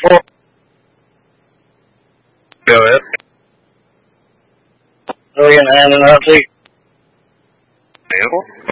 Go ahead. So we can add an update. Available?